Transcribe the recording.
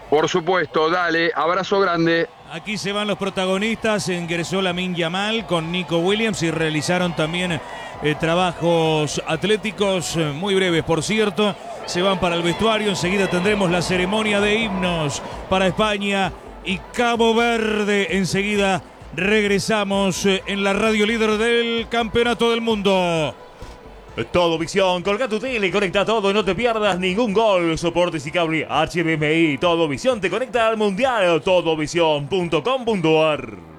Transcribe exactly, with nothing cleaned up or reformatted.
Por supuesto, dale, abrazo grande. Aquí se van los protagonistas. Ingresó Lamine Yamal con Nico Williams y realizaron también eh, trabajos atléticos eh, muy breves, por cierto. Se van para el vestuario. Enseguida tendremos la ceremonia de himnos para España y Cabo Verde. Enseguida regresamos eh, en la radio líder del Campeonato del Mundo. Todo Visión, colga tu tele, conecta todo y no te pierdas ningún gol. Soportes y cable H D M I. Todo Visión te conecta al Mundial. todo visión punto com punto a r